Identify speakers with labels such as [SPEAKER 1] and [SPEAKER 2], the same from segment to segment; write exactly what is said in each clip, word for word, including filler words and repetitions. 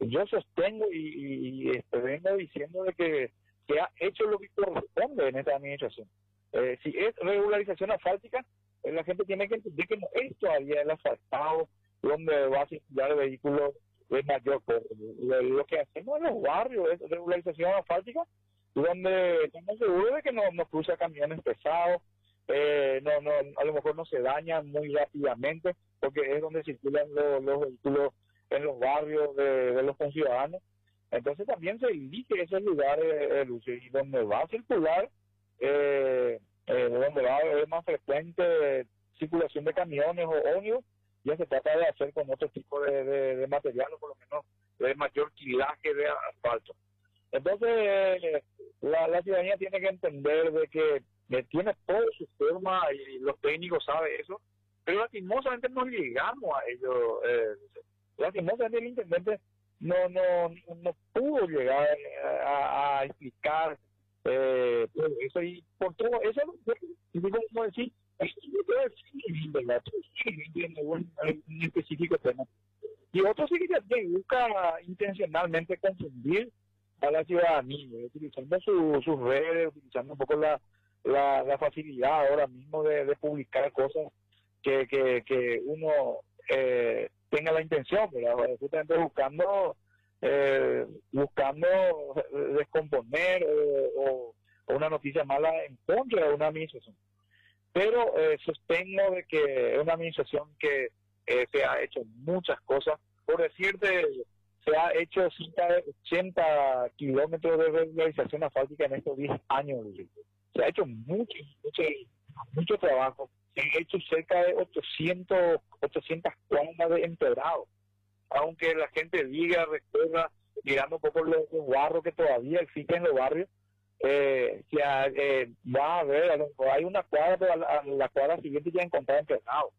[SPEAKER 1] yo sostengo y, y, y este, vengo diciendo de que se ha hecho lo que corresponde en esta administración. Eh, si es regularización asfáltica, eh, la gente tiene que entender que no es todavía el asfaltado donde va a circular vehículos de mayor porte. Lo, lo que hacemos en los barrios es regularización asfáltica, donde estamos seguros de que no, no cruza camiones pesados, eh, no, no, a lo mejor no se dañan muy rápidamente, porque es donde circulan los, los vehículos en los barrios de, de los conciudadanos. Entonces también se elige esos lugares, eh, y donde va a circular, eh, eh, donde va a haber más frecuente circulación de camiones o ómnibus, ya se trata de hacer con otro tipo de, de, de material, o por lo menos de mayor kilaje de asfalto. Entonces, eh, la, la ciudadanía tiene que entender de que eh, tiene todo su forma, y los técnicos saben eso, pero lastimosamente no llegamos a ello. Eh, lastimosamente el intendente no no no, no pudo llegar a, a explicar eh, todo eso, y por todo eso, como decir, en específico tema. Y otro sí que busca intencionalmente confundir a la ciudadanía, utilizando su, sus redes, utilizando un poco la, la, la facilidad ahora mismo de, de publicar cosas que, que, que uno eh, tenga la intención, ¿verdad? Justamente buscando eh, buscando descomponer o, o, o una noticia mala en contra de una administración. Pero eh, sostengo de que es una administración que eh, se ha hecho muchas cosas. Por decirte, se ha hecho ciento ochenta kilómetros de regularización asfáltica en estos diez años. Se ha hecho mucho, mucho, mucho trabajo. Se han hecho cerca de ochocientas cuadras de empedrado. Aunque la gente diga, recuerda, mirando un poco los, los barros que todavía existen en los barrios, eh, que eh, va a ver, a lo mejor hay una cuadra, pero a la, a la cuadra siguiente ya encontrar empedrado.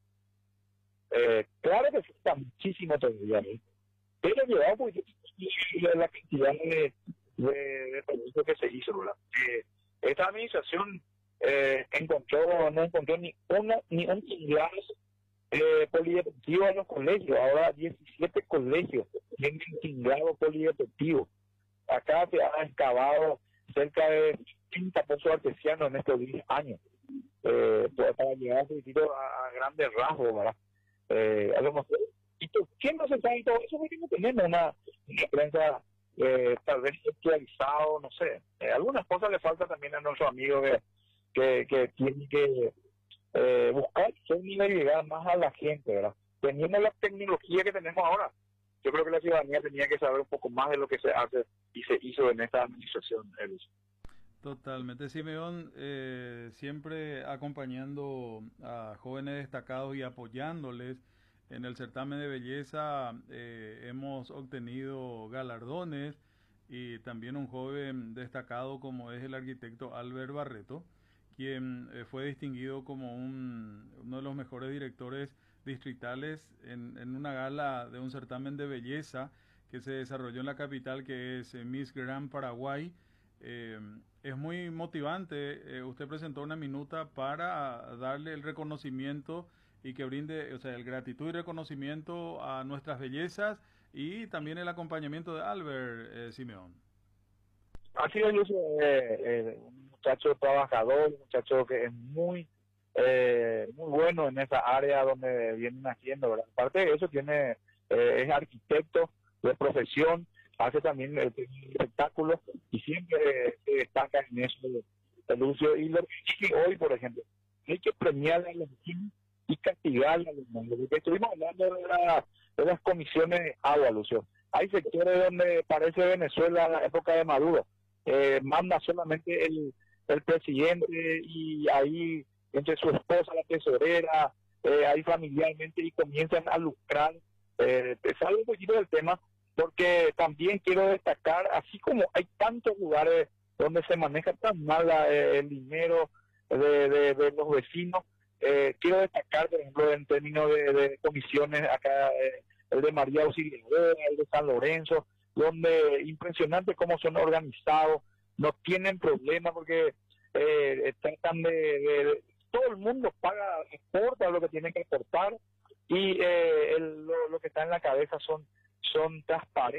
[SPEAKER 1] Eh, claro que falta muchísimo todavía, ¿eh? Pero llevamos porque la cantidad de, de, de productos que se hizo, ¿verdad? Eh, esta administración eh, encontró, no encontró ni una ni un tinglado eh, polideportivo en los colegios. Ahora diecisiete colegios tienen tinglado polideportivo. Acá se ha excavado cerca de treinta pozos artesianos en estos diez años, eh, para llegar a, a grandes rasgos, ¿verdad? Eh, a lo mejor, ¿y por qué no se sabe todo eso? Porque no tenemos una, una prensa eh, tal vez actualizado, no sé. Eh, algunas cosas le falta también a nuestros amigos que, que, que tienen que eh, buscar un nivel y llegar más a la gente, ¿verdad? Teniendo la tecnología que tenemos ahora, yo creo que la ciudadanía tenía que saber un poco más de lo que se hace y se hizo en esta administración, Elvis.
[SPEAKER 2] Totalmente, Simeón, eh, siempre acompañando a jóvenes destacados y apoyándoles en el certamen de belleza. Eh, hemos obtenido galardones, y también un joven destacado como es el arquitecto Albert Barreto, quien eh, fue distinguido como un, uno de los mejores directores distritales en, en una gala de un certamen de belleza que se desarrolló en la capital, que es eh, Miss Grand Paraguay. Eh, es muy motivante. Eh, usted presentó una minuta para darle el reconocimiento y que brinde, o sea, el gratitud y reconocimiento a nuestras bellezas, y también el acompañamiento de Albert, eh, Simeón.
[SPEAKER 1] Así es, Lucio, eh, eh, un muchacho trabajador, un muchacho que es muy eh, muy bueno en esa área donde vienen haciendo, ¿verdad? Aparte de eso, tiene eh, es arquitecto de profesión, hace también eh, espectáculos y siempre se destaca en eso, de Lucio. Y lo que hoy, por ejemplo, hay que premiar a los niños y castigar a los niños, porque estuvimos hablando de, la, de las comisiones de agua, Lucio. Hay sectores donde parece Venezuela en la época de Maduro, eh, manda solamente el, el presidente, y ahí entre su esposa, la tesorera, eh, ahí familiarmente, y comienzan a lucrar. Eh, te salgo un poquito del tema, porque también quiero destacar, así como hay tantos lugares donde se maneja tan mal eh, el dinero de, de, de los vecinos, eh, quiero destacar, por ejemplo, en términos de, de comisiones, acá eh, el de María Auxiliadora, el de San Lorenzo, donde impresionante cómo son organizados, no tienen problema porque eh, tratan de, de, todo el mundo paga, exporta lo que tiene que exportar, y eh, el, lo, lo que está en la cabeza son son transparentes.